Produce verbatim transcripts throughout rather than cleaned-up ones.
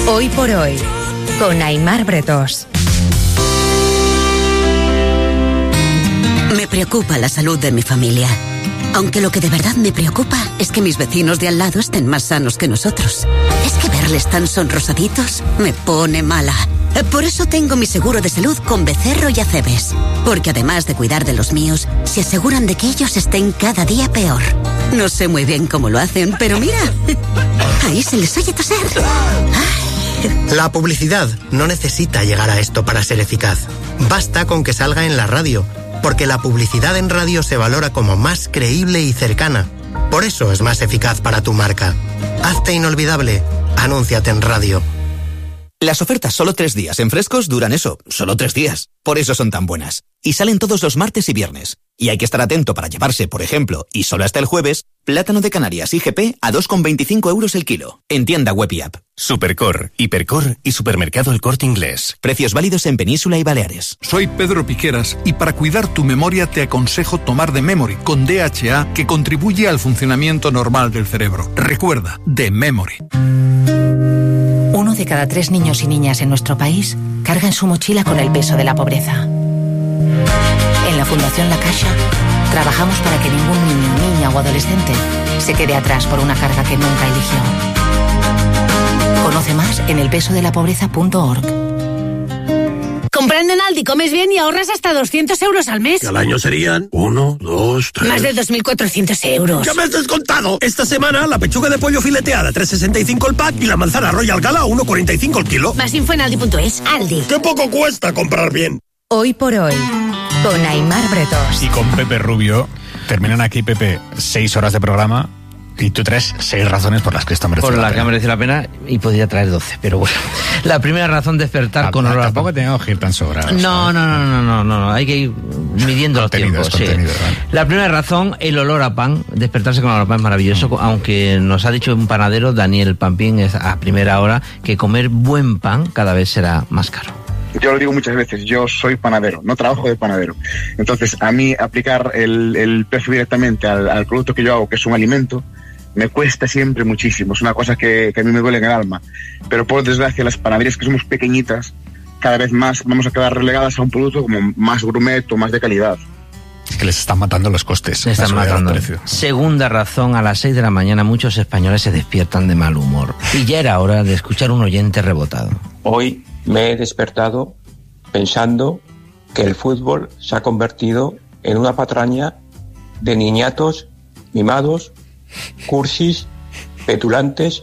Hoy por hoy, con Aimar Bretós. Me preocupa la salud de mi familia. Aunque lo que de verdad me preocupa es que mis vecinos de al lado estén más sanos que nosotros. Es que verles tan sonrosaditos me pone mala. Por eso tengo mi seguro de salud con Becerro y Acebes. Porque además de cuidar de los míos, se aseguran de que ellos estén cada día peor. No sé muy bien cómo lo hacen, pero mira, ahí se les oye toser. Ay. La publicidad no necesita llegar a esto para ser eficaz. Basta con que salga en la radio, porque la publicidad en radio se valora como más creíble y cercana. Por eso es más eficaz para tu marca. Hazte inolvidable. Anúnciate en radio. Las ofertas solo tres días en Frescos duran eso, solo tres días. Por eso son tan buenas. Y salen todos los martes y viernes. Y hay que estar atento para llevarse, por ejemplo, y solo hasta el jueves, plátano de Canarias I G P a dos con veinticinco euros el kilo. En tienda web y app. Supercor, Hipercor y Supermercado El Corte Inglés. Precios válidos en Península y Baleares. Soy Pedro Piqueras y para cuidar tu memoria te aconsejo tomar de Memory con D H A que contribuye al funcionamiento normal del cerebro. Recuerda, de Memory. Uno de cada tres niños y niñas en nuestro país carga en su mochila con el peso de la pobreza. En la Fundación La Caixa trabajamos para que ningún niño, niña o adolescente se quede atrás por una carga que nunca eligió. Conoce más en el peso de la pobreza punto org. Comprando en Aldi comes bien y ahorras hasta doscientos euros al mes. Que al año serían uno, dos, tres... Más de dos mil cuatrocientos euros. ¡Ya me has descontado! Esta semana la pechuga de pollo fileteada tres sesenta y cinco el pack y la manzana Royal Gala uno cuarenta y cinco el kilo. Más info en aldi punto es. Aldi. ¡Qué poco cuesta comprar bien! Hoy por hoy, con Aimar Bretós. Y con Pepe Rubio. Terminan aquí, Pepe, seis horas de programa. Y tú traes seis razones por las que esto merece por la las pena. que merece la pena y podría traer doce, pero bueno. La primera razón, despertar Ah, con olor a tampoco pan. tenemos que ir tan sobrados. No, no, no, no, no, no, no, hay que ir midiendo los tiempos. Sí. Vale. La primera razón, el olor a pan. Despertarse con olor a pan es maravilloso, mm. aunque nos ha dicho un panadero, Daniel Pampín, a primera hora, que comer buen pan cada vez será más caro. Yo lo digo muchas veces, yo soy panadero, no trabajo de panadero. Entonces, a mí aplicar el, el precio directamente al, al producto que yo hago, que es un alimento, me cuesta siempre muchísimo. Es una cosa que, que a mí me duele en el alma. Pero por desgracia, las panaderías que somos pequeñitas, cada vez más vamos a quedar relegadas a un producto como más gourmet o más de calidad. Es que les están matando los costes. Se están matando. Segunda razón, a las seis de la mañana muchos españoles se despiertan de mal humor. Y ya era hora de escuchar un oyente rebotado. Hoy me he despertado pensando que el fútbol se ha convertido en una patraña de niñatos mimados, cursis, petulantes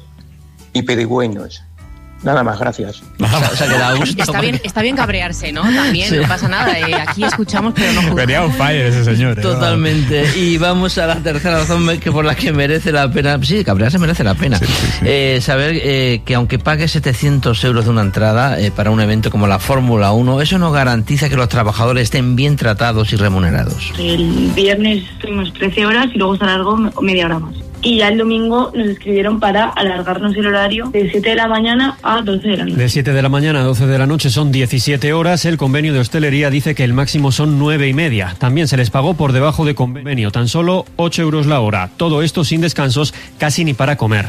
y pedigüeños. Nada más, gracias. Se ha quedado a gusto. Está bien, está bien cabrearse, ¿no? También, sí. No pasa nada. Eh, aquí escuchamos, pero no jugamos. Venía un fire ese señor. ¿eh? Totalmente. Y vamos a la tercera razón que por la que merece la pena. Sí, cabrearse merece la pena. Sí, sí, sí. Eh, saber eh, que aunque pague setecientos euros de una entrada eh, para un evento como la Fórmula uno, eso no garantiza que los trabajadores estén bien tratados y remunerados. El viernes estuvimos trece horas y luego se alargó media hora más. Y ya el domingo nos escribieron para alargarnos el horario de siete de la mañana a doce de la noche. De siete de la mañana a doce de la noche son diecisiete horas. El convenio de hostelería dice que el máximo son nueve y media. También se les pagó por debajo de convenio, tan solo ocho euros la hora. Todo esto sin descansos, casi ni para comer.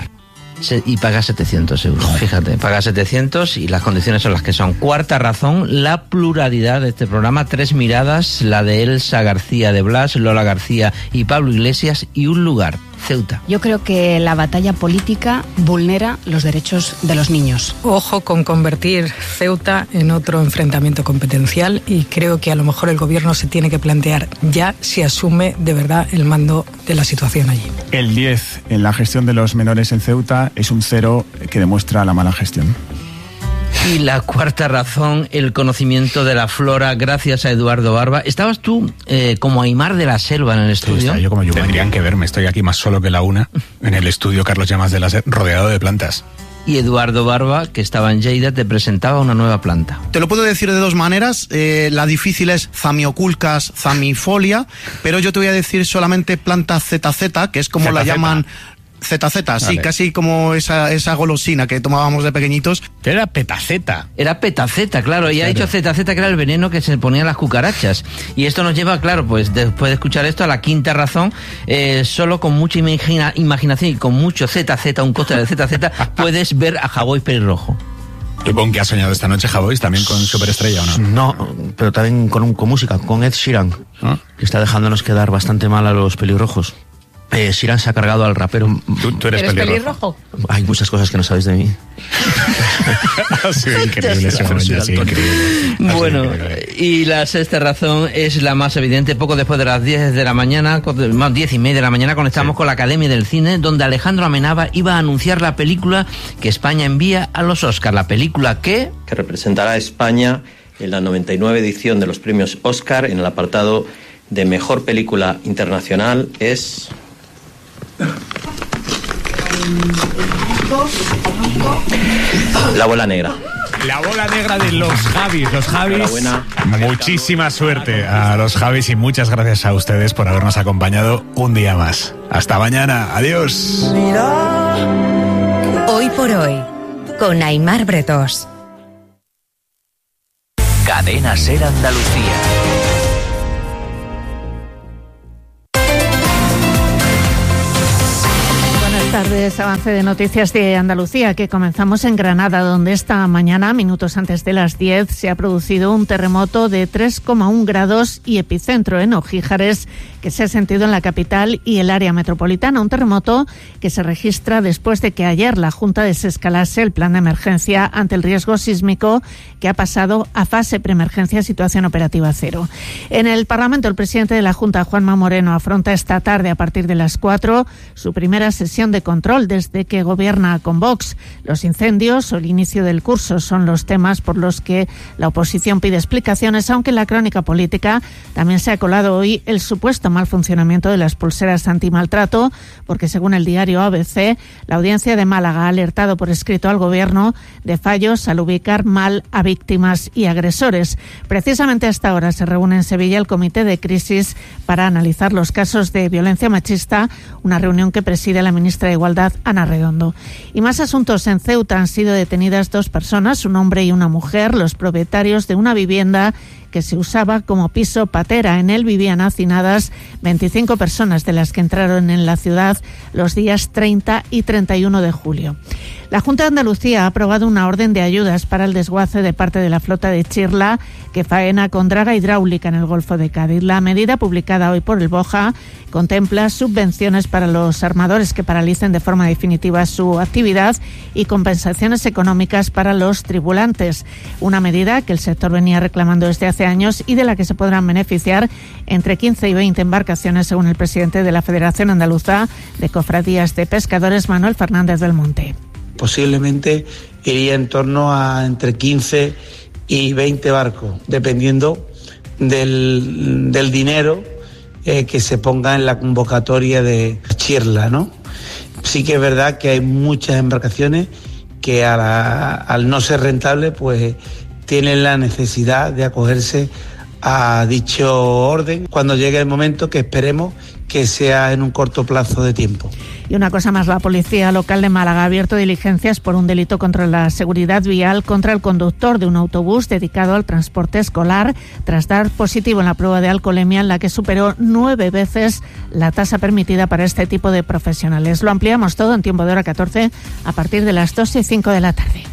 Y paga setecientos euros, fíjate, paga setecientos y las condiciones son las que son. Cuarta razón, la pluralidad de este programa, tres miradas, la de Elsa García de Blas, Lola García y Pablo Iglesias, y un lugar, Ceuta. Yo creo que la batalla política vulnera los derechos de los niños. Ojo con convertir Ceuta en otro enfrentamiento competencial, y creo que a lo mejor el gobierno se tiene que plantear ya si asume de verdad el mando de la situación allí. El diez en la gestión de los menores en Ceuta es un cero que demuestra la mala gestión. Y la cuarta razón, el conocimiento de la flora, gracias a Eduardo Barba. ¿Estabas tú eh, como Aimar de la Selva en el estudio? Sí, yo como yo. Tendrían que verme, estoy aquí más solo que la una, en el estudio Carlos Llamas de la Ser, rodeado de plantas. Y Eduardo Barba, que estaba en Lleida, te presentaba una nueva planta. Te lo puedo decir de dos maneras. Eh, la difícil es Zamioculcas zamifolia, pero yo te voy a decir solamente planta Z Z, que es como Z Z. La llaman... Z Z, sí, vale. Casi como esa, esa golosina que tomábamos de pequeñitos. Era petaceta. Era petaceta, claro, y ha dicho Z Z, que era el veneno que se ponían las cucarachas. Y esto nos lleva, claro, pues después de escuchar esto, a la quinta razón. Eh, solo con mucha imagina, imaginación y con mucho Z Z, un coste de Z Z, puedes ver a Hawái pelirrojo. ¿Tú con qué has soñado esta noche, Javois? ¿También con Superestrella o no? No, pero también con, con música, con Ed Sheeran, ¿Ah? que está dejándonos quedar bastante mal a los pelirrojos. Eh, Sheeran se ha cargado al rapero. ¿Tú, tú eres, ¿Eres pelirrojo? pelirrojo? Hay muchas cosas que no sabéis de mí. Ha sido increíble ese momento, ha sido increíble. Bueno, y la sexta razón es la más evidente. Poco después de las diez de la mañana, más diez y media de la mañana, conectamos sí. con la Academia del Cine, donde Alejandro Amenábar iba a anunciar la película que España envía a los Oscar. La película que... que representará a España en la noventa y nueve edición de los premios Oscar en el apartado de Mejor Película Internacional es... La bola negra. La bola negra de los Javis. Los Javis, muchísima suerte a los Javis y muchas gracias a ustedes por habernos acompañado un día más. Hasta mañana. Adiós. Hoy por hoy, con Aimar Bretos. Cadena Ser Andalucía. Buenas tardes, avance de noticias de Andalucía, que comenzamos en Granada, donde esta mañana, minutos antes de las diez, se ha producido un terremoto de tres coma uno grados y epicentro en Ojíjares, que se ha sentido en la capital y el área metropolitana. Un terremoto que se registra después de que ayer la Junta desescalase el plan de emergencia ante el riesgo sísmico, que ha pasado a fase preemergencia, situación operativa cero. En el Parlamento, el presidente de la Junta, Juanma Moreno, afronta esta tarde, a partir de las cuatro, su primera sesión de control desde que gobierna con Vox. Los incendios o el inicio del curso son los temas por los que la oposición pide explicaciones, aunque en la crónica política también se ha colado hoy el supuesto mal funcionamiento de las pulseras antimaltrato, porque según el diario A B C, la Audiencia de Málaga ha alertado por escrito al Gobierno de fallos al ubicar mal a víctimas y agresores. Precisamente a esta hora se reúne en Sevilla el Comité de Crisis para analizar los casos de violencia machista, una reunión que preside la ministra de Igualdad, Ana Redondo. Y más asuntos. En Ceuta han sido detenidas dos personas, un hombre y una mujer, los propietarios de una vivienda que se usaba como piso patera. En él vivían hacinadas veinticinco personas, de las que entraron en la ciudad los días treinta y treinta y uno de julio. La Junta de Andalucía ha aprobado una orden de ayudas para el desguace de parte de la flota de Chirla, que faena con draga hidráulica en el Golfo de Cádiz. La medida, publicada hoy por el BOJA, contempla subvenciones para los armadores que paralicen de forma definitiva su actividad y compensaciones económicas para los tripulantes. Una medida que el sector venía reclamando desde hace años y de la que se podrán beneficiar entre quince y veinte embarcaciones, según el presidente de la Federación Andaluza de Cofradías de Pescadores, Manuel Fernández del Monte. Posiblemente iría en torno a entre quince y veinte barcos, dependiendo del, del dinero eh, que se ponga en la convocatoria de Chirla, ¿no? Sí que es verdad que hay muchas embarcaciones que a la, al no ser rentable, pues tienen la necesidad de acogerse a dicho orden cuando llegue el momento, que esperemos que sea en un corto plazo de tiempo. Y una cosa más, la Policía Local de Málaga ha abierto diligencias por un delito contra la seguridad vial contra el conductor de un autobús dedicado al transporte escolar, tras dar positivo en la prueba de alcoholemia, en la que superó nueve veces la tasa permitida para este tipo de profesionales. Lo ampliamos todo en tiempo de hora catorce a partir de las dos y cinco de la tarde.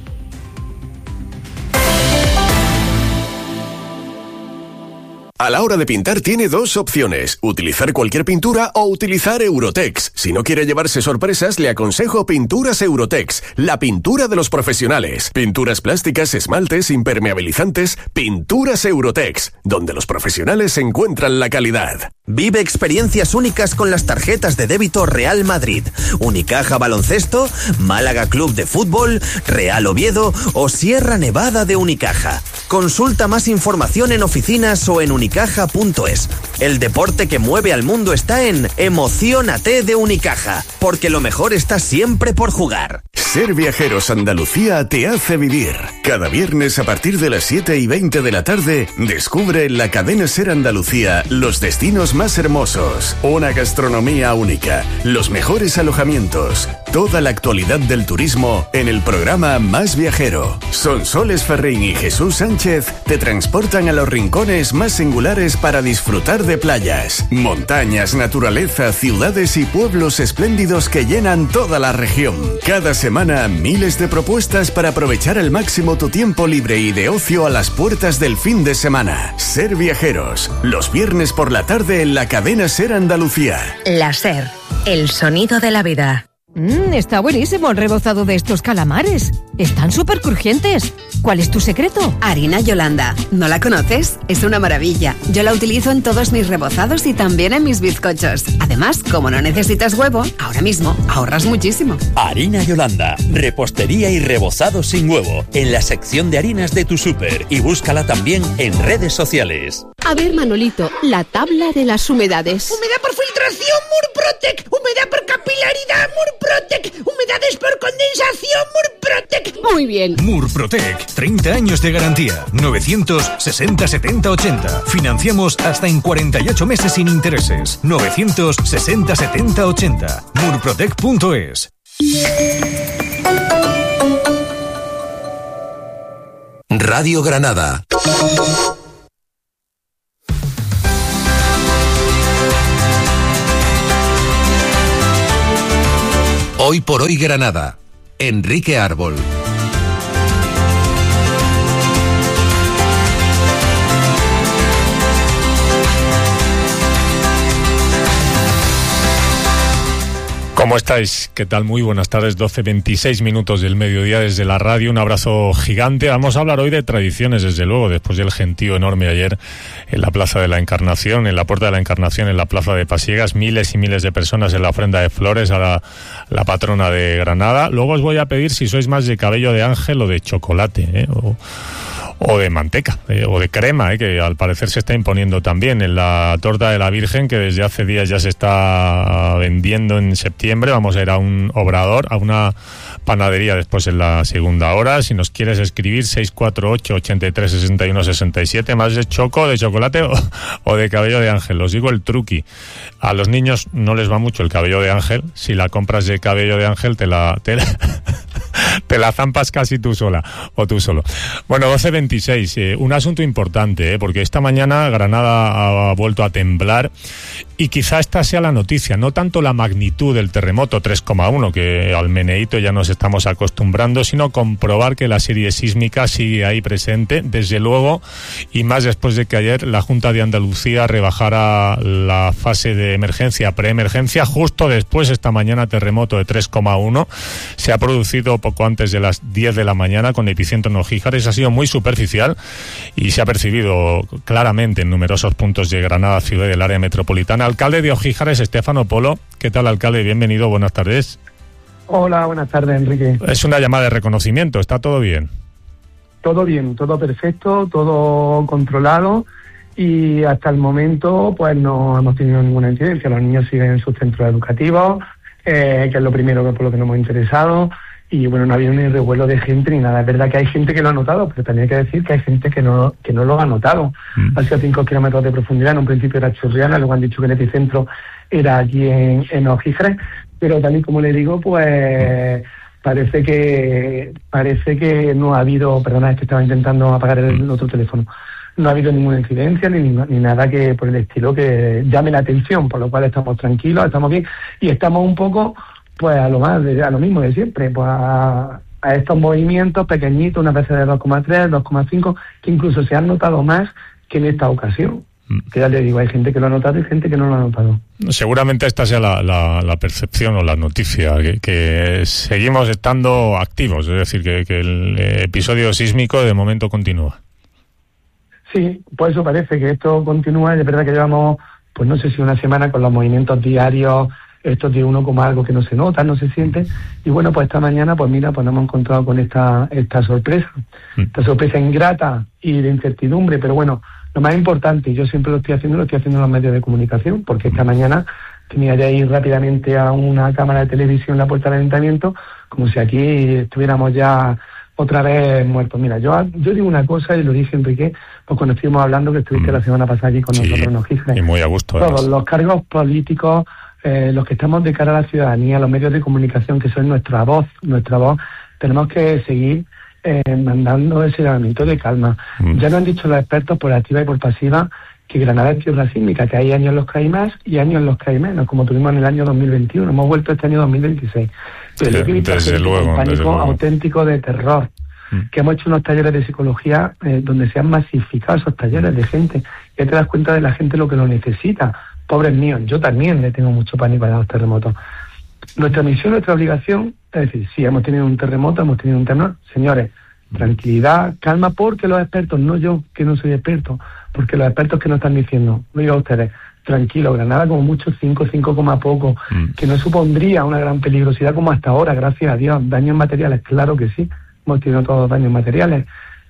A la hora de pintar tiene dos opciones, utilizar cualquier pintura o utilizar Eurotex. Si no quiere llevarse sorpresas, le aconsejo Pinturas Eurotex, la pintura de los profesionales. Pinturas plásticas, esmaltes, impermeabilizantes, Pinturas Eurotex, donde los profesionales encuentran la calidad. Vive experiencias únicas con las tarjetas de débito Real Madrid, Unicaja Baloncesto, Málaga Club de Fútbol, Real Oviedo o Sierra Nevada de Unicaja. Consulta más información en oficinas o en unicaja punto es. El deporte que mueve al mundo está en Emociónate de Unicaja, porque lo mejor está siempre por jugar. Ser Viajeros Andalucía te hace vivir. Cada viernes a partir de las siete y veinte de la tarde, descubre en la cadena Ser Andalucía los destinos más hermosos, una gastronomía única, los mejores alojamientos, toda la actualidad del turismo en el programa Más Viajero. Sonsoles Ferrín y Jesús Sánchez te transportan a los rincones más encantados singulares para disfrutar de playas, montañas, naturaleza, ciudades y pueblos espléndidos que llenan toda la región. Cada semana, miles de propuestas para aprovechar al máximo tu tiempo libre y de ocio a las puertas del fin de semana. Ser Viajeros, los viernes por la tarde en la cadena Ser Andalucía. La Ser, el sonido de la vida. Mmm, está buenísimo el rebozado de estos calamares. Están súper crujientes. ¿Cuál es tu secreto? Harina Yolanda. ¿No la conoces? Es una maravilla. Yo la utilizo en todos mis rebozados y también en mis bizcochos. Además, como no necesitas huevo, ahora mismo ahorras muchísimo. Harina Yolanda. Repostería y rebozado sin huevo. En la sección de harinas de tu súper. Y búscala también en redes sociales. A ver, Manolito, la tabla de las humedades. Humedad por filtración, Murprotec. Humedad por capilaridad, Murprotec. Humedades por condensación, Murprotec. Muy bien. Murprotec, treinta años de garantía. novecientos sesenta setenta ochenta. Financiamos hasta en cuarenta y ocho meses sin intereses. novecientos sesenta setenta ochenta. murprotec punto es. Radio Granada. Hoy por hoy Granada. Enrique Árbol. ¿Cómo estáis? ¿Qué tal? Muy buenas tardes, doce veintiséis minutos del mediodía desde la radio. Un abrazo gigante. Vamos a hablar hoy de tradiciones, desde luego, después del gentío enorme ayer en la Plaza de la Encarnación, en la Puerta de la Encarnación, en la Plaza de Pasiegas, miles y miles de personas en la ofrenda de flores a la, la patrona de Granada. Luego os voy a pedir si sois más de cabello de ángel o de chocolate, ¿eh? o... o de manteca, eh, o de crema, eh, que al parecer se está imponiendo también en la torta de la Virgen, que desde hace días ya se está vendiendo en septiembre. Vamos a ir a un obrador, a una panadería después en la segunda hora. Si nos quieres escribir, seis cuatro ocho, ochenta y tres, sesenta y uno, sesenta y siete, más de choco, de chocolate o, o de cabello de ángel. Os digo el truqui. A los niños no les va mucho el cabello de ángel. Si la compras de cabello de ángel, te la... Te la te la zampas casi tú sola o tú solo. Bueno, doce veintiséis, eh, un asunto importante, eh, porque esta mañana Granada ha vuelto a temblar y quizá esta sea la noticia, no tanto la magnitud del terremoto tres coma uno, que al meneíto ya nos estamos acostumbrando, sino comprobar que la serie sísmica sigue ahí presente, desde luego, y más después de que ayer la Junta de Andalucía rebajara la fase de emergencia, preemergencia, justo después esta mañana terremoto de tres coma uno, se ha producido poco antes de las diez de la mañana con epicentro en Ojíjares. Ha sido muy superficial y se ha percibido claramente en numerosos puntos de Granada, ciudad del área metropolitana. Alcalde de Ojíjares, Estéfano Polo. ¿Qué tal, alcalde? Bienvenido, buenas tardes. Hola, buenas tardes, Enrique. Es una llamada de reconocimiento, ¿está todo bien? Todo bien, todo perfecto, todo controlado y hasta el momento pues no hemos tenido ninguna incidencia. Los niños siguen en sus centros educativos, eh, que es lo primero que por lo que nos hemos interesado. Y bueno, no ha habido ni revuelo de gente ni nada. Es verdad que hay gente que lo ha notado, pero también hay que decir que hay gente que no que no lo ha notado. Mm. Ha sido cinco kilómetros de profundidad, en un principio era Churriana, luego han dicho que el epicentro era allí en, en Ojíjares, pero tal y como le digo, pues parece que parece que no ha habido, perdona, es que estaba intentando apagar el otro teléfono, no ha habido ninguna incidencia ni, ni nada que por el estilo que llame la atención, por lo cual estamos tranquilos, estamos bien y estamos un poco... pues a lo más, a lo mismo de siempre, pues a, a estos movimientos pequeñitos, una veces de dos coma tres, dos coma cinco, que incluso se han notado más que en esta ocasión. Que ya le digo, hay gente que lo ha notado y gente que no lo ha notado. Seguramente esta sea la, la, la percepción o la noticia, que, que seguimos estando activos, es decir, que, que el episodio sísmico de momento continúa. Sí, pues eso parece que esto continúa, y es verdad que llevamos, pues no sé si una semana con los movimientos diarios, estos de uno como algo que no se nota, no se siente, y bueno, pues esta mañana, pues mira, pues nos hemos encontrado con esta esta sorpresa, mm. esta sorpresa ingrata y de incertidumbre, pero bueno, lo más importante, y yo siempre lo estoy haciendo, lo estoy haciendo en los medios de comunicación, porque esta mañana tenía que ir rápidamente a una cámara de televisión en la puerta del ayuntamiento, como si aquí estuviéramos ya otra vez muertos. Mira, yo yo digo una cosa, y lo dije, Enrique, pues cuando estuvimos hablando, que estuviste mm. la semana pasada aquí con sí, nosotros en Ojíjares. Y muy a gusto. Todos además. Los cargos políticos, Eh, los que estamos de cara a la ciudadanía, los medios de comunicación, que son nuestra voz, nuestra voz, tenemos que seguir eh, mandando ese llamamiento de calma. Mm. Ya nos han dicho los expertos por activa y por pasiva que Granada es tierra sísmica, que hay años en los que hay más y años en los que hay menos, como tuvimos en el año dos mil veintiuno, hemos vuelto este año dos mil veintiséis. Pero sí, yo he visto desde luego, un pánico desde luego. auténtico de terror, mm. que hemos hecho unos talleres de psicología eh, donde se han masificado esos talleres de gente, y te das cuenta de la gente lo que lo necesita. Pobres míos, yo también le tengo mucho pánico a los terremotos. Nuestra misión, nuestra obligación, es decir, sí, hemos tenido un terremoto, hemos tenido un temblor, señores, tranquilidad, calma, porque los expertos, no yo que no soy experto, porque los expertos que nos están diciendo, lo digo a ustedes, tranquilo, Granada como mucho cinco, cinco coma poco, mm. que no supondría una gran peligrosidad como hasta ahora, gracias a Dios. Daños materiales, claro que sí, hemos tenido todos daños materiales,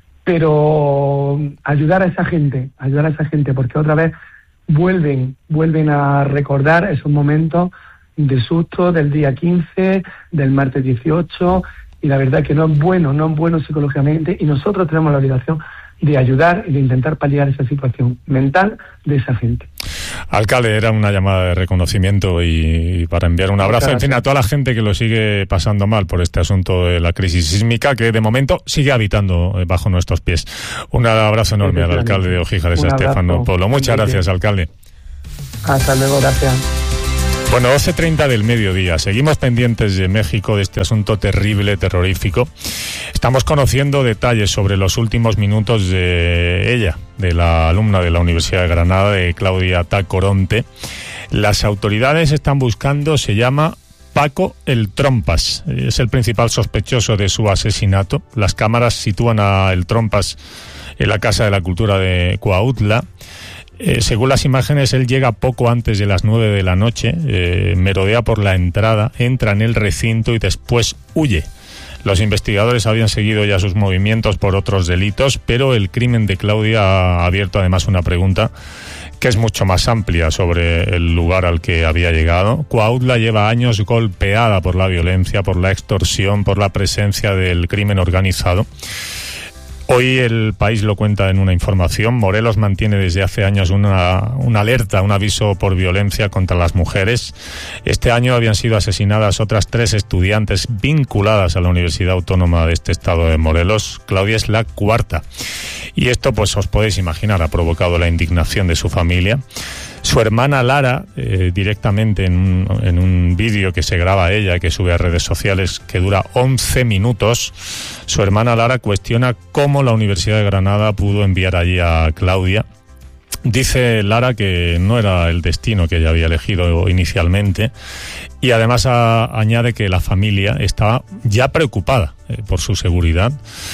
pero ayudar a esa gente, ayudar a esa gente, porque otra vez vuelven, vuelven a recordar esos momentos de susto del día quince, del martes dieciocho, y la verdad que no es bueno, no es bueno psicológicamente, y nosotros tenemos la obligación de ayudar y de intentar paliar esa situación mental de esa gente. Alcalde, era una llamada de reconocimiento y, y para enviar un abrazo, en fin, a toda la gente que lo sigue pasando mal por este asunto de la crisis sísmica, que de momento sigue habitando bajo nuestros pies. Un abrazo enorme al alcalde de Ogíjar, a Estefano Polo. Muchas gracias, alcalde. Hasta luego, gracias. Bueno, doce treinta del mediodía. Seguimos pendientes de México, de este asunto terrible, terrorífico. Estamos conociendo detalles sobre los últimos minutos de ella, de la alumna de la Universidad de Granada, de Claudia Tacoronte. Las autoridades están buscando, se llama Paco el Trompas. Es el principal sospechoso de su asesinato. Las cámaras sitúan a el Trompas en la Casa de la Cultura de Cuautla. Eh, según las imágenes, él llega poco antes de las nueve de la noche, eh, merodea por la entrada, entra en el recinto y después huye. Los investigadores habían seguido ya sus movimientos por otros delitos, pero el crimen de Claudia ha abierto además una pregunta que es mucho más amplia sobre el lugar al que había llegado. Cuautla lleva años golpeada por la violencia, por la extorsión, por la presencia del crimen organizado. Hoy El País lo cuenta en una información. Morelos mantiene desde hace años una, una alerta, un aviso por violencia contra las mujeres. Este año habían sido asesinadas otras tres estudiantes vinculadas a la Universidad Autónoma de este estado de Morelos. Claudia es la cuarta. Y esto, pues os podéis imaginar, ha provocado la indignación de su familia. Su hermana Lara, eh, directamente en un, en un vídeo que se graba ella, que sube a redes sociales, que dura once minutos, su hermana Lara cuestiona cómo la Universidad de Granada pudo enviar allí a Claudia. Dice Lara que no era el destino que ella había elegido inicialmente, y además a, añade que la familia estaba ya preocupada eh, por su seguridad.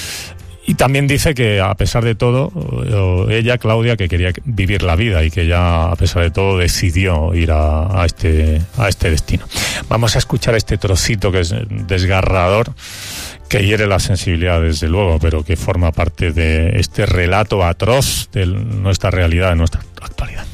Y también dice que, a pesar de todo, ella, Claudia, que quería vivir la vida y que ya, a pesar de todo, decidió ir a, a, este, a este destino. Vamos a escuchar este trocito que es desgarrador, que hiere la sensibilidad, desde luego, pero que forma parte de este relato atroz de nuestra realidad, de nuestra actualidad.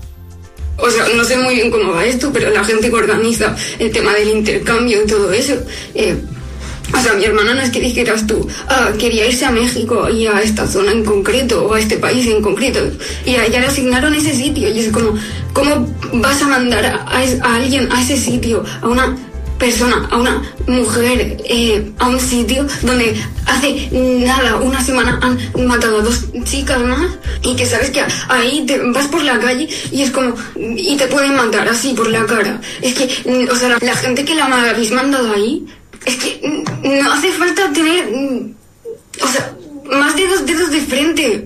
O sea, no sé muy bien cómo va esto, pero la gente que organiza el tema del intercambio y todo eso... Eh, O sea, mi hermana no es que dijeras tú, ah, quería irse a México y a esta zona en concreto, o a este país en concreto, y a ella le asignaron ese sitio, y es como, ¿cómo vas a mandar a, a alguien a ese sitio, a una persona, a una mujer, eh, a un sitio donde hace nada, una semana han matado a dos chicas más, y que sabes que ahí te vas por la calle y es como, y te pueden matar así por la cara? Es que, o sea, la, la gente que la habéis mandado ahí, es que no hace falta tener, o sea, más de dos dedos de frente.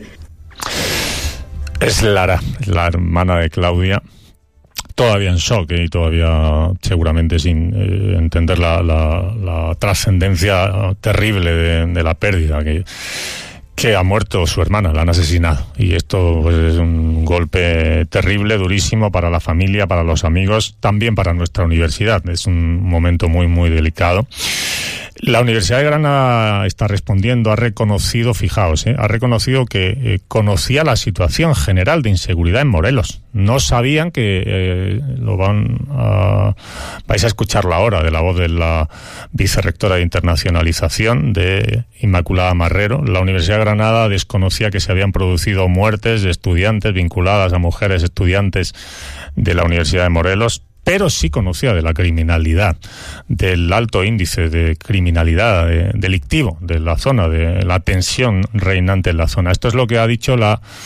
Es Lara, la hermana de Claudia, todavía en shock y todavía seguramente sin eh, entender la, la, la trascendencia terrible de, de la pérdida, que, que ha muerto su hermana, la han asesinado. Y esto, pues, es un golpe terrible, durísimo para la familia, para los amigos, también para nuestra universidad. Es un momento muy, muy delicado. La Universidad de Granada está respondiendo, ha reconocido, fijaos, eh, ha reconocido que eh, conocía la situación general de inseguridad en Morelos. No sabían que, eh, lo van a, vais a escucharlo ahora, de la voz de la vicerrectora de internacionalización, de Inmaculada Marrero. La Universidad de Granada desconocía que se habían producido muertes de estudiantes vinculadas a mujeres estudiantes de la Universidad de Morelos, pero sí conocía de la criminalidad, del alto índice de criminalidad de, delictivo de la zona, de la tensión reinante en la zona. Esto es lo que ha dicho la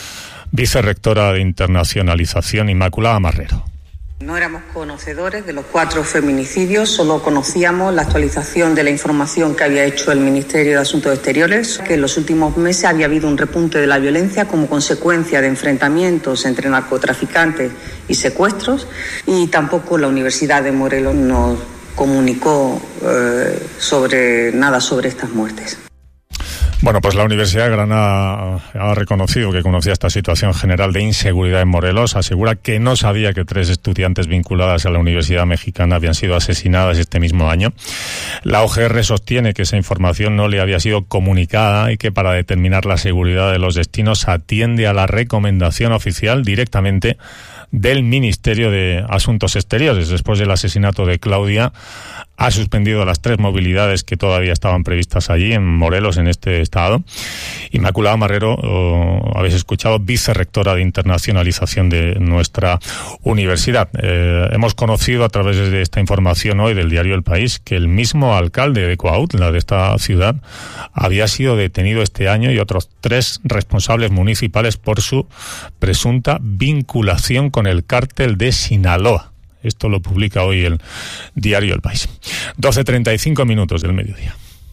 Vicerrectora de Internacionalización, Inmaculada Marrero. No éramos conocedores de los cuatro feminicidios, solo conocíamos la actualización de la información que había hecho el Ministerio de Asuntos Exteriores, que en los últimos meses había habido un repunte de la violencia como consecuencia de enfrentamientos entre narcotraficantes y secuestros, y tampoco la Universidad de Morelos nos comunicó eh, sobre nada sobre estas muertes. Bueno, pues la Universidad de Granada ha reconocido que conocía esta situación general de inseguridad en Morelos. Asegura que no sabía que tres estudiantes vinculadas a la Universidad Mexicana habían sido asesinadas este mismo año. La O G R sostiene que esa información no le había sido comunicada y que para determinar la seguridad de los destinos atiende a la recomendación oficial directamente del Ministerio de Asuntos Exteriores. Después del asesinato de Claudia, ha suspendido las tres movilidades que todavía estaban previstas allí en Morelos, en este estado. Inmaculada Marrero, oh, habéis escuchado, vicerrectora de Internacionalización de nuestra universidad. Eh, hemos conocido a través de esta información hoy del diario El País que el mismo alcalde de Cuautla, de esta ciudad, había sido detenido este año, y otros tres responsables municipales por su presunta vinculación con el cártel de Sinaloa. Esto lo publica hoy el diario El País. doce treinta y cinco minutos del mediodía.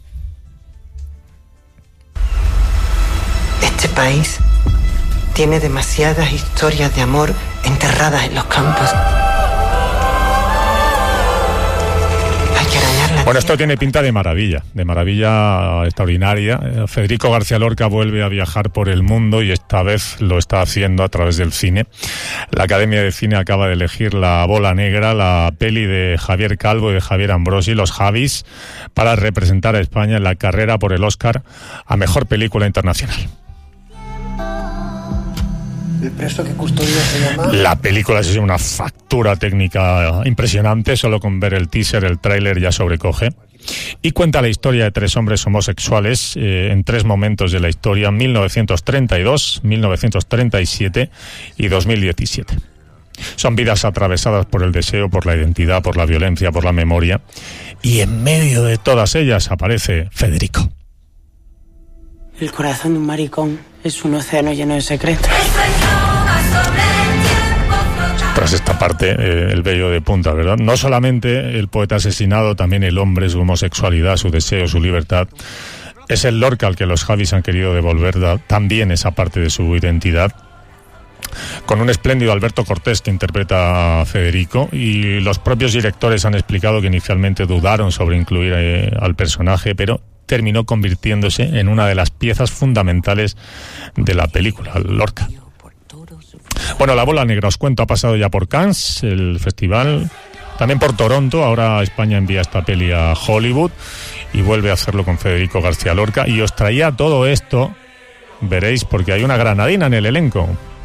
Este país tiene demasiadas historias de amor enterradas en los campos. Bueno, esto tiene pinta de maravilla, de maravilla extraordinaria. Federico García Lorca vuelve a viajar por el mundo y esta vez lo está haciendo a través del cine. La Academia de Cine acaba de elegir La Bola Negra, la peli de Javier Calvo y de Javier Ambrosi, Los Javis, para representar a España en la carrera por el Oscar a Mejor Película Internacional. El preso que custodia se llama... La película es una factura técnica impresionante, solo con ver el teaser, el tráiler ya sobrecoge. Y cuenta la historia de tres hombres homosexuales eh, en tres momentos de la historia: mil novecientos treinta y dos, mil novecientos treinta y siete y dos mil diecisiete. Son vidas atravesadas por el deseo, por la identidad, por la violencia, por la memoria. Y en medio de todas ellas aparece Federico. El corazón de un maricón es un océano lleno de secretos. Tras esta parte, eh, el vello de punta, ¿verdad? No solamente el poeta asesinado, también el hombre, su homosexualidad, su deseo, su libertad. Es el Lorca al que los Javis han querido devolver da, también esa parte de su identidad, con un espléndido Alberto Cortés que interpreta a Federico, y los propios directores han explicado que inicialmente dudaron sobre incluir eh, al personaje, pero terminó convirtiéndose en una de las piezas fundamentales de la película, Lorca. Bueno, La Bola Negra, os cuento, ha pasado ya por Cannes, el festival, también por Toronto. Ahora España envía esta peli a Hollywood y vuelve a hacerlo con Federico García Lorca. Y os traía todo esto, veréis, porque hay una granadina en el elenco.